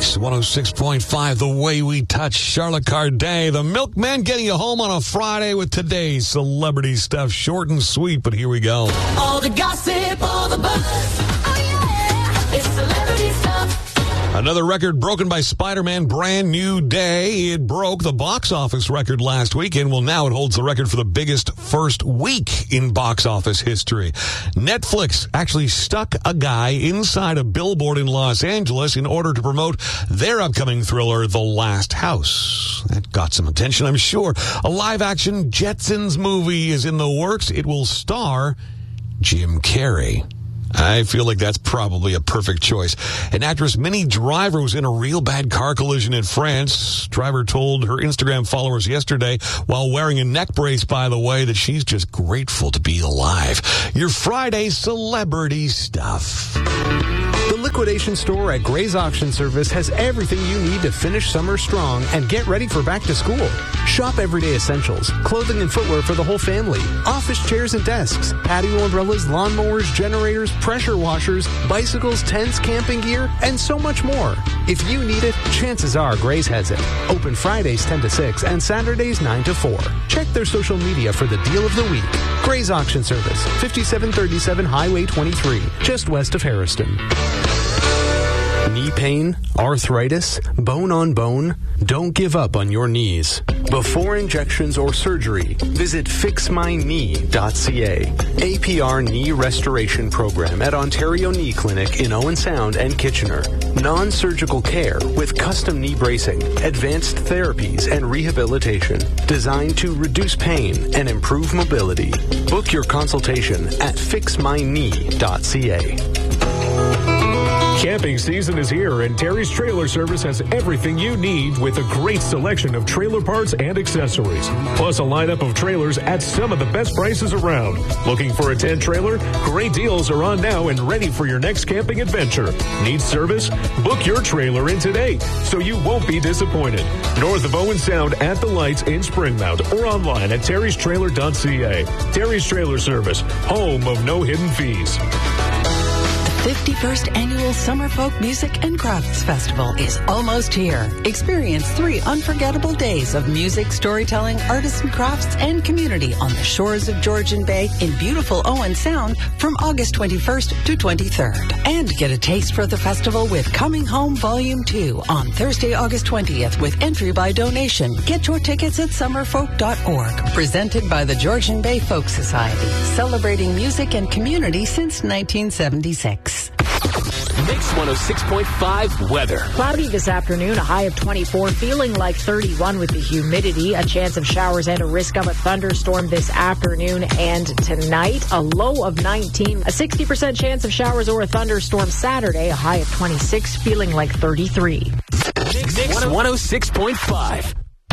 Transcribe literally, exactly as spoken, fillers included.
Mix one oh six point five, The Way We Touch. Charlotte Carday, the milkman, getting you home on a Friday with today's celebrity stuff. Short and sweet, but here we go. All the gossip, all the buzz. Oh, yeah. It's celebrity stuff. Another record broken by Spider-Man, Brand New Day. It broke the box office record last weekend. Well, now it holds the record for the biggest first week in box office history. Netflix actually stuck a guy inside a billboard in Los Angeles in order to promote their upcoming thriller, The Last House. That got some attention, I'm sure. A live-action Jetsons movie is in the works. It will star Jim Carrey. I feel like that's probably a perfect choice. An actress, Minnie Driver, was in a real bad car collision in France. Driver told her Instagram followers yesterday, while wearing a neck brace, by the way, that she's just grateful to be alive. Your Friday celebrity stuff. The liquidation store at Gray's Auction Service has everything you need to finish summer strong and get ready for back to school. Shop everyday essentials, clothing and footwear for the whole family, office chairs and desks, patio umbrellas, lawnmowers, generators, pressure washers, bicycles, tents, camping gear, and so much more. If you need it, chances are Gray's has it. Open Fridays ten to six and Saturdays nine to four. Check their social media for the deal of the week. Gray's Auction Service, fifty-seven thirty-seven Highway twenty-three, just west of Harrison. Knee pain, arthritis, bone on bone? Don't give up on your knees. Before injections or surgery, visit fix my knee dot c a. A P R Knee Restoration Program at Ontario Knee Clinic in Owen Sound and Kitchener. Non-surgical care with custom knee bracing, advanced therapies, and rehabilitation designed to reduce pain and improve mobility. Book your consultation at fix my knee dot c a. Camping season is here, and Terry's Trailer Service has everything you need with a great selection of trailer parts and accessories, plus a lineup of trailers at some of the best prices around. Looking for a tent trailer? Great deals are on now and ready for your next camping adventure. Need service? Book your trailer in today so you won't be disappointed. North of Owen Sound at the Lights in Springmount or online at terrys trailer dot c a. Terry's Trailer Service, home of no hidden fees. fifty-first Annual Summer Folk Music and Crafts Festival is almost here. Experience three unforgettable days of music, storytelling, artisan crafts, and community on the shores of Georgian Bay in beautiful Owen Sound from August twenty-first to twenty-third. And get a taste for the festival with Coming Home Volume two on Thursday, August twentieth with entry by donation. Get your tickets at summer folk dot org. Presented by the Georgian Bay Folk Society, celebrating music and community since nineteen seventy-six. Mix one oh six point five weather. Cloudy this afternoon, a high of twenty-four, feeling like thirty-one with the humidity. A chance of showers and a risk of a thunderstorm this afternoon and tonight. A low of nineteen, a sixty percent chance of showers or a thunderstorm Saturday, a high of twenty-six, feeling like thirty-three. Mix one oh six point five.